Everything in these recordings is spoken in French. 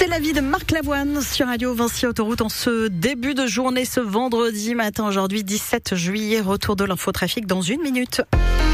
C'est la vie de Marc Lavoine sur Radio Vinci Autoroute en ce début de journée, ce vendredi matin, aujourd'hui 17 juillet. Retour de l'infotrafic dans 1 minute.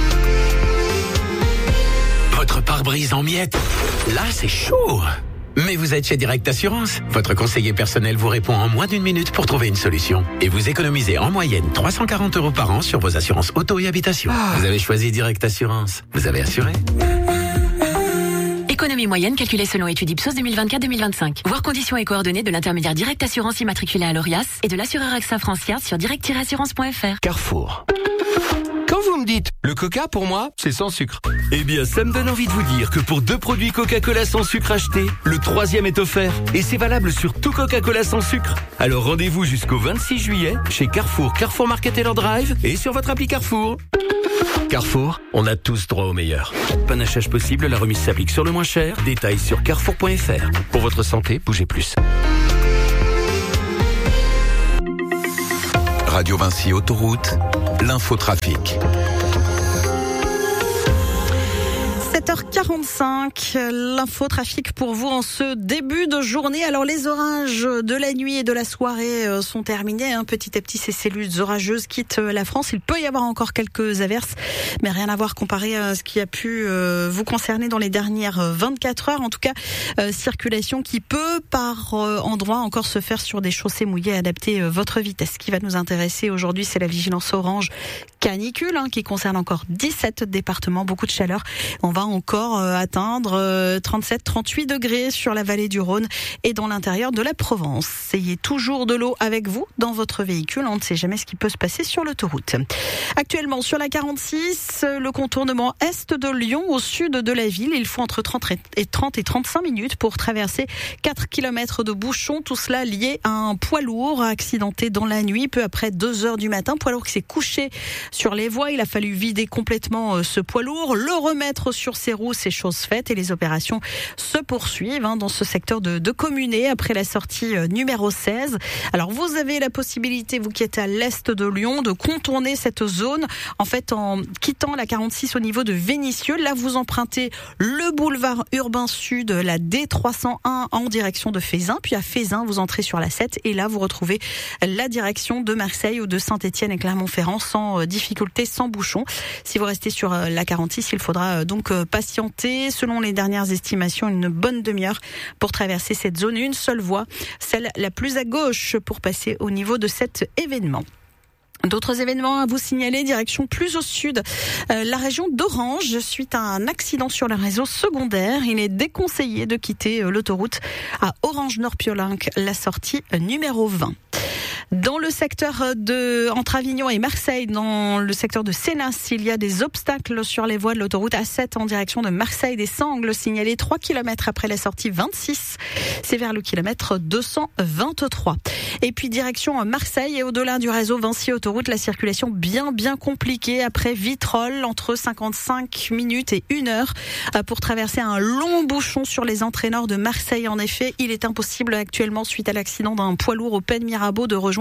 Votre pare-brise en miettes, là c'est chaud. Mais vous êtes chez Direct Assurance. Votre conseiller personnel vous répond en moins d'1 minute pour trouver une solution. Et vous économisez en moyenne 340 € par an sur vos assurances auto et habitation. Vous avez choisi Direct Assurance. Vous avez assuré. Économie moyenne calculée selon étude Ipsos 2024-2025. Voir conditions et coordonnées de l'intermédiaire Direct Assurance immatriculé à l'ORIAS et de l'assureur AXA France sur direct-assurance.fr. Carrefour. Quand vous me dites le coca pour moi, c'est sans sucre. Eh bien, ça me donne envie de vous dire que pour 2 produits Coca-Cola sans sucre achetés, le 3e est offert. Et c'est valable sur tout Coca-Cola sans sucre. Alors rendez-vous jusqu'au 26 juillet chez Carrefour, Carrefour Market Taylor Drive et sur votre appli Carrefour. Carrefour, on a tous droit au meilleur. Panachage possible, la remise s'applique sur le moins cher. Détails sur carrefour.fr. Pour votre santé, bougez plus. Radio Vinci Autoroute, l'infotrafic. 7h45, l'infotrafic pour vous en ce début de journée. Alors les orages de la nuit et de la soirée sont terminés. Petit à petit, ces cellules orageuses quittent la France. Il peut y avoir encore quelques averses, mais rien à voir comparé à ce qui a pu vous concerner dans les dernières 24 heures. En tout cas, circulation qui peut par endroits encore se faire sur des chaussées mouillées. Adaptez votre vitesse. Ce qui va nous intéresser aujourd'hui, c'est la vigilance orange canicule qui concerne encore 17 départements. Beaucoup de chaleur. On va encore atteindre 37-38 degrés sur la vallée du Rhône et dans l'intérieur de la Provence. Ayez toujours de l'eau avec vous dans votre véhicule. On ne sait jamais ce qui peut se passer sur l'autoroute. Actuellement, sur la 46, le contournement est de Lyon au sud de la ville. Il faut entre 30 et 35 minutes pour traverser 4 km de bouchons. Tout cela lié à un poids lourd accidenté dans la nuit, peu après 2 heures du matin. Poids lourd qui s'est couché sur les voies. Il a fallu vider complètement ce poids lourd, le remettre sur ses roues, c'est chose faite et les opérations se poursuivent dans ce secteur de Communé après la sortie numéro 16. Alors vous avez la possibilité, vous qui êtes à l'est de Lyon, de contourner cette zone en fait en quittant la 46 au niveau de Vénissieux. Là vous empruntez le boulevard urbain sud, la D301 en direction de Fézin, puis à Fézin vous entrez sur la 7 et là vous retrouvez la direction de Marseille ou de Saint-Étienne et Clermont-Ferrand sans difficulté, sans bouchon. Si vous restez sur la 46, il faudra donc patienter. Selon les dernières estimations, une bonne demi-heure pour traverser cette zone. Une seule voie, celle la plus à gauche pour passer au niveau de cet événement. D'autres événements à vous signaler, direction plus au sud, la région d'Orange. Suite à un accident sur le réseau secondaire, il est déconseillé de quitter l'autoroute à Orange-Nord-Piolenc, la sortie numéro 20. Dans le secteur entre Avignon et Marseille, dans le secteur de Sénas, il y a des obstacles sur les voies de l'autoroute A7 en direction de Marseille. Des sangles signalées 3 km après la sortie 26. C'est vers le kilomètre 223. Et puis direction Marseille et au-delà du réseau Vinci Autoroute, la circulation bien compliquée après Vitrolles, entre 55 minutes et 1 heure pour traverser un long bouchon sur les entrées nord de Marseille. En effet, il est impossible actuellement, suite à l'accident d'un poids lourd au Pen Mirabeau, de rejoindre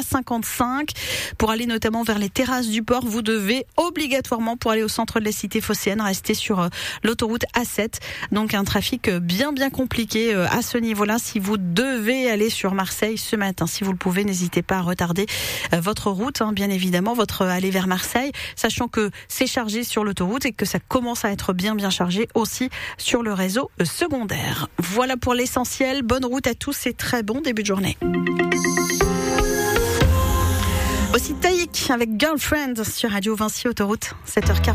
l'A55 pour aller notamment vers les terrasses du port. Vous devez obligatoirement, pour aller au centre de la cité phocéenne, rester sur l'autoroute A7. Donc un trafic bien compliqué à ce niveau-là. Si vous devez aller sur Marseille ce matin, si vous le pouvez, n'hésitez pas à retarder votre route, bien évidemment, votre aller vers Marseille, sachant que c'est chargé sur l'autoroute et que ça commence à être bien chargé aussi sur le réseau secondaire. Voilà pour l'essentiel. Bonne route à tous et très bon début de journée. Aussi Taïk avec Girlfriend sur Radio Vinci Autoroute, 7h40.